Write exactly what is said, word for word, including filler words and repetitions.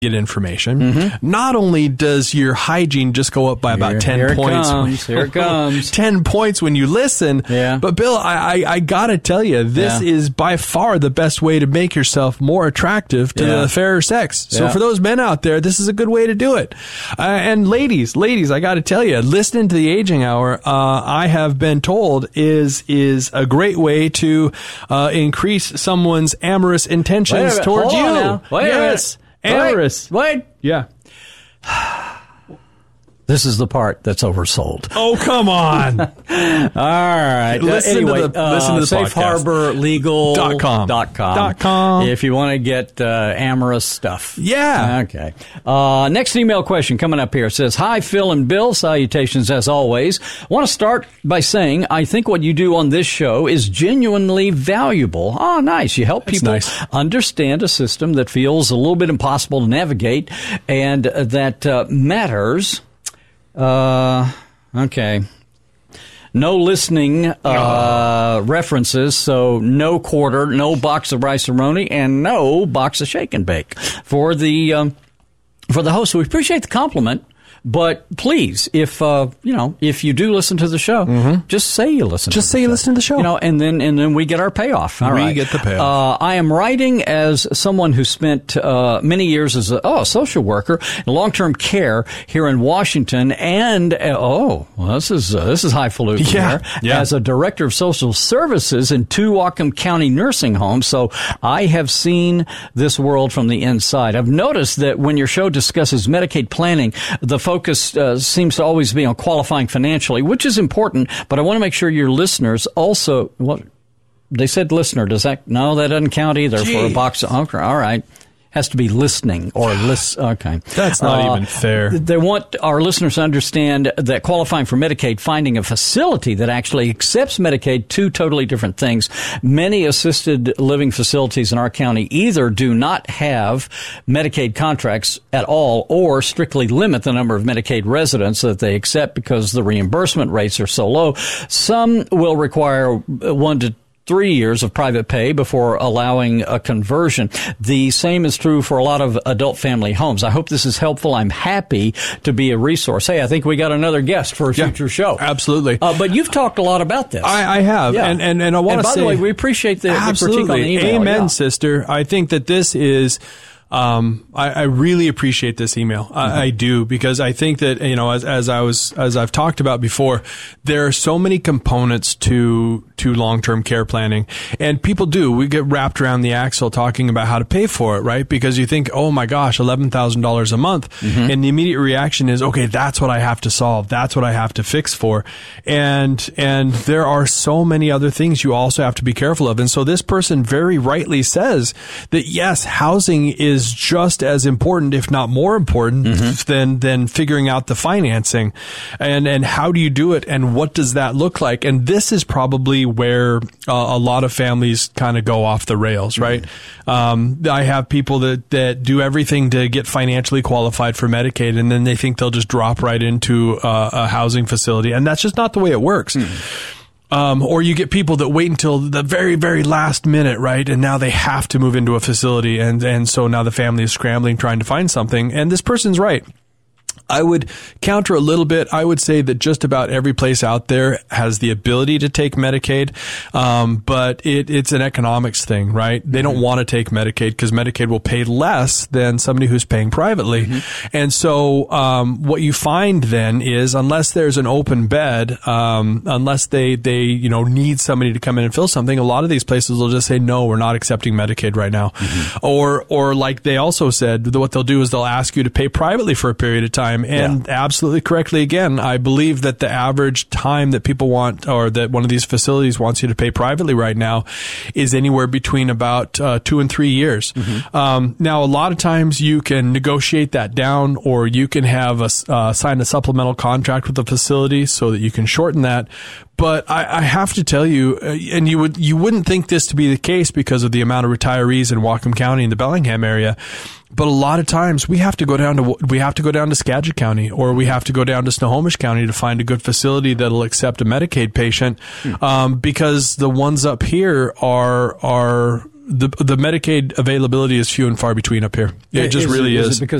get information. Mm-hmm. Not only does your hygiene just go up by about here, ten here points, it comes, here it comes. ten points when you listen. Yeah. But Bill, I, I, I gotta tell you, this Yeah. is by far the best way to make yourself more attractive to Yeah. the fairer sex. So Yeah. for those men out there, this is a good way to do it. Uh, and ladies, ladies, I gotta tell you, listening to the Aging Hour, uh, I have been told is is a great way to uh, increase someone's amorous intentions Wait a minute. towards Hold you. on now. Wait a yes. minute. Amorous. Wait. Wait. Yeah. This is the part that's oversold. Oh, come on. All right. Listen uh, anyway, to the, listen uh, to the Safe podcast. Harbor Legal Dot com. Dot com. Dot com. If you want to get uh, amorous stuff. Yeah. Okay. Uh, next email question coming up here. It says, hi, Phil and Bill. Salutations as always. I want to start by saying I think what you do on this show is genuinely valuable. Oh, nice. You help That's people nice. understand a system that feels a little bit impossible to navigate and uh, that uh, matters. Uh, okay. No listening uh, references, so no quarter, no box of rice-a-roni, and no box of shake and bake for the um, for the host. So we appreciate the compliment, but please, if uh, you know, if you do listen to the show, mm-hmm. just say you listen. Just to say the you show. listen to the show, you know, and then and then we get our payoff. All we right. get the payoff. Uh, I am writing as someone who spent uh, many years as a, oh, a social worker in long-term care here in Washington, and uh, oh, well, this is uh, this is highfalutin Yeah, here, yeah. as a director of social services in two Whatcom County nursing homes. So I have seen this world from the inside. I've noticed that when your show discusses Medicaid planning, the focus uh, seems to always be on qualifying financially, which is important. But I want to make sure your listeners also what. They said listener. Does that? No, that doesn't count either. Jeez. For a box of, okay, all right. Has to be listening or list. Okay. That's not Uh, even fair. They want our listeners to understand that qualifying for Medicaid, finding a facility that actually accepts Medicaid, two totally different things. Many assisted living facilities in our county either do not have Medicaid contracts at all or strictly limit the number of Medicaid residents that they accept because the reimbursement rates are so low. Some will require one to three years of private pay before allowing a conversion. The same is true for a lot of adult family homes. I hope this is helpful. I'm happy to be a resource. Hey, I think we got another guest for a Yeah, future show. Absolutely. Uh, but you've talked a lot about this. I, I have. Yeah. And, and, and I want And to by say. the way, we appreciate the, the critique absolutely. on the email. Amen, Yeah. sister. I think that this is. Um, I, I really appreciate this email. I, Mm-hmm. I do, because I think that, you know, as, as I was, as I've talked about before, there are so many components to, to long-term care planning, and people do, we get wrapped around the axle talking about how to pay for it, right? Because you think, oh my gosh, eleven thousand dollars a month. Mm-hmm. And the immediate reaction is, okay, that's what I have to solve. That's what I have to fix for. And, and there are so many other things you also have to be careful of. And so this person very rightly says that yes, housing is just as important, if not more important, mm-hmm. than than figuring out the financing, and and how do you do it, and what does that look like? And this is probably where uh, a lot of families kind of go off the rails, right? Mm-hmm. Um, I have people that that do everything to get financially qualified for Medicaid, and then they think they'll just drop right into uh, a housing facility, and that's just not the way it works. Mm-hmm. Um, or you get people that wait until the very, very last minute, right? And now they have to move into a facility. And, and so now the family is scrambling, trying to find something. And this person's right. I would counter a little bit. I would say that just about every place out there has the ability to take Medicaid, um, but it, it's an economics thing, right? They don't want to take Medicaid because Medicaid will pay less than somebody who's paying privately. Mm-hmm. And so um, what you find then is, unless there's an open bed, um, unless they, they you know need somebody to come in and fill something, a lot of these places will just say, no, we're not accepting Medicaid right now. Mm-hmm. Or, or like they also said, what they'll do is they'll ask you to pay privately for a period of time. And yeah. absolutely correctly, again, I believe that the average time that people want, or that one of these facilities wants you to pay privately right now, is anywhere between about uh, two and three years. Mm-hmm. Um, now, a lot of times you can negotiate that down, or you can have a, uh, sign a supplemental contract with the facility so that you can shorten that. But I, I have to tell you, uh, and you would you wouldn't think this to be the case because of the amount of retirees in Whatcom County and the Bellingham area. But a lot of times we have to go down to we have to go down to Skagit County, or we have to go down to Snohomish County to find a good facility that'll accept a Medicaid patient, um, because the ones up here are are the the Medicaid availability is few and far between up here. It just is really it, is. Is it because